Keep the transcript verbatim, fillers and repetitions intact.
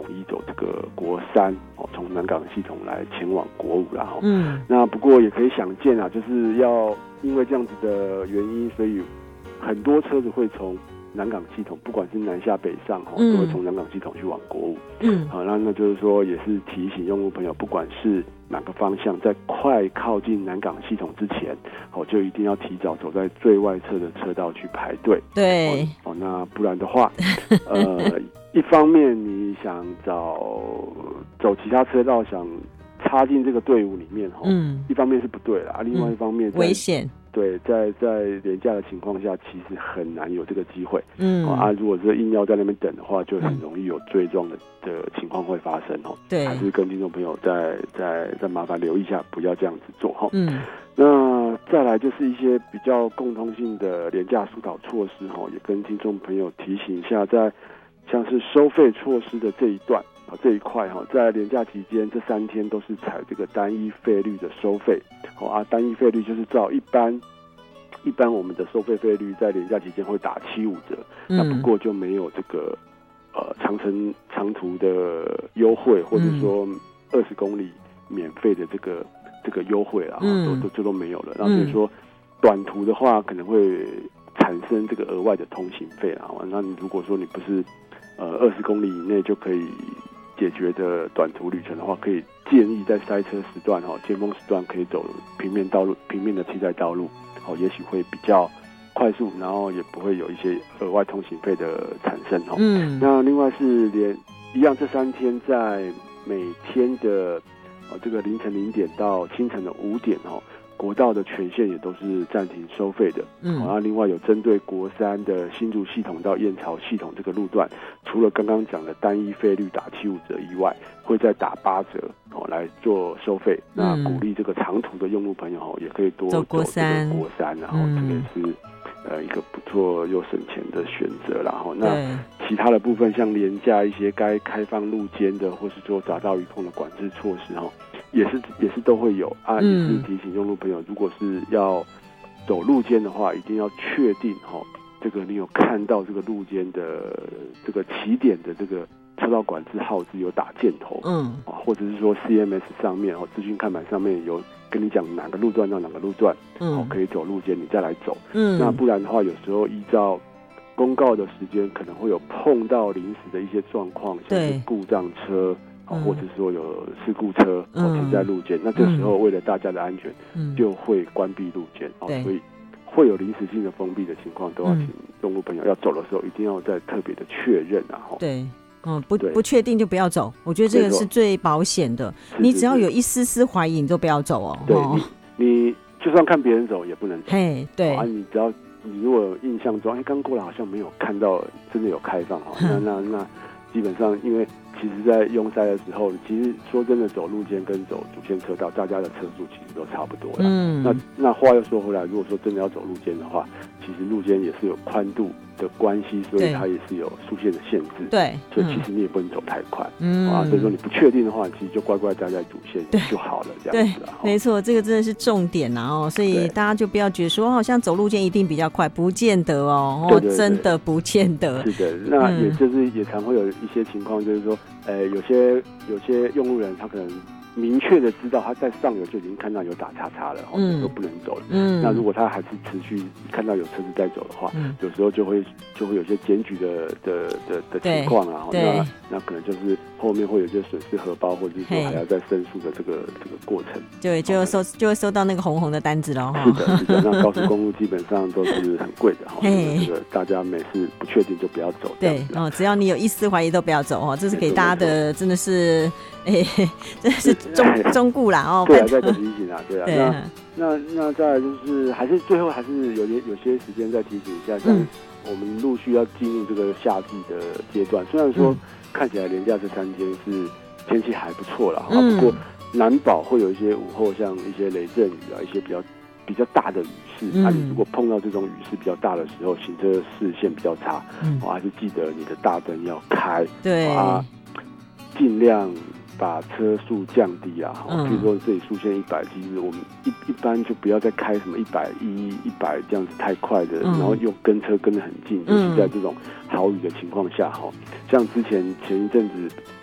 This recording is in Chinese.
一走这个国三哦，从南港系统来前往国五啦。 嗯， 那不过也可以想见啊，就是要因为这样子的原因，所以很多车子会从南港系统，不管是南下北上，嗯、都会从南港系统去往国五。嗯，好，那那就是说，也是提醒用户朋友，不管是哪个方向，在快靠近南港系统之前，哦，就一定要提早走在最外侧的车道去排队。 对， 哦，哦那不然的话，呃，一方面你想找走其他车道，想插进这个队伍里面，嗯，一方面是不对啦，另外一方面危险。 对，在在廉价的情况下，其实很难有这个机会。嗯、哦、啊，如果是硬要在那边等的话，就很容易有追撞的的情况会发生哦。对，还是跟听众朋友再再再麻烦留意一下，不要这样子做哈。嗯，那再来就是一些比较共通性的廉价疏导措施哈，也跟听众朋友提醒一下，在像是收费措施的这一段。这一块哈，在连假期间这三天都是采这个单一费率的收费，好啊，单一费率就是照一般一般我们的收费费率在连假期间会打七五折，嗯、那不过就没有这个呃长程长途的优惠，或者说二十公里免费的这个这个优惠啦，嗯、都都这都没有了。那所以说短途的话可能会产生这个额外的通行费啦。那你如果说你不是呃二十公里以内就可以解决的短途旅程的话，可以建议在塞车时段哈，尖峰时段可以走平面道路、平面的替代道路，哦，也许会比较快速，然后也不会有一些额外通行费的产生哦。嗯，那另外是连一样，这三天在每天的哦这个凌晨零点到清晨的五点哦。国道的全线也都是暂停收费的，嗯，然后另外有针对国三的新竹系统到燕巢系统这个路段，除了刚刚讲的单一费率打七五折以外，会再打八折哦来做收费。嗯、那鼓励这个长途的用户朋友哦，也可以多走这个国三，然后这个也是呃一个不错又省钱的选择啦。然后那其他的部分像廉价一些该开放路肩的，或是做匝道移控的管制措施哦。也是也是都会有啊，也是提醒用路朋友，如果是要走路肩的话，一定要确定哈、哦，这个你有看到这个路肩的这个起点的这个车道管制号志有打箭头，嗯，啊，或者是说 C M S 上面哦，资讯看板上面有跟你讲哪个路段到哪个路段，嗯，哦可以走路肩，你再来走，嗯，那不然的话，有时候依照公告的时间，可能会有碰到临时的一些状况，像是故障车。嗯、或者说有事故车停在路肩，嗯、那这时候为了大家的安全，嗯、就会关闭路肩，哦，所以会有临时性的封闭的情况，都要请用路朋友要走的时候，一定要再特别的确认啊。 对，嗯，不不确定就不要走，我觉得这个是最保险的。你只要有一丝丝怀疑，你就不要走哦。 对，哦、你你就算看别人走也不能走。 嘿，对， 啊，你只要你如果有印象中，哎，刚过来好像没有看到真的有开放哦，那那那基本上因为。其实，在拥塞的时候，其实说真的，走路肩跟走主线车道，大家的车速其实都差不多了。嗯，那那话又说回来，如果说真的要走路肩的话，其实路肩也是有宽度的关系，所以它也是有速限的限制。 对， 所以其实你也不能走太快。嗯，啊，所以说你不确定的话，其实就乖乖待在主线就好了，这样子啊。 对，没错，这个真的是重点啊！哦，所以大家就不要觉得说，好像走路肩一定比较快，不见得哦。 对对对， 真的不见得。 是的，那也就是也常会有一些情况，就是说。呃，有些有些用路人他可能明确的知道他在上游就已经看到有打叉叉了，哦，嗯，都不能走了。嗯，那如果他还是持续看到有车子在走的话，嗯，有时候就会就会有些检举的的的的情况啊，那那可能就是后面会有些损失荷包，或者是说还要再申诉的这个这个过程。 对，就会收就会收到那个红红的单子了哈。 是的，是的。那高速公路基本上都是很贵的哈，这个大家每次不确定就不要走。 对哦，只要你有一丝怀疑都不要走哦，这是给大家的，真的是哎，真的是忠忠固啦哦。 对啊，再提醒啊，对啊。对那那那再来就是还是最后还是有些有些时间再提醒一下，像我们陆续要进入这个夏季的阶段，虽然说。嗯看起来连假这三天是天气还不错啦，嗯、不过难保会有一些午后像一些雷阵雨啊，一些比较比较大的雨势。那、嗯啊、你如果碰到这种雨势比较大的时候，行车视线比较差，嗯，我、哦、还是记得你的大灯要开， 对啊， 尽量把车速降低啊。嗯，比如说这里速限一百，其实我们一一般就不要再开什么一百一、一百这样子太快的，嗯、然后又跟车跟得很近，尤其在这种豪雨的情况下哈。像之前前一阵子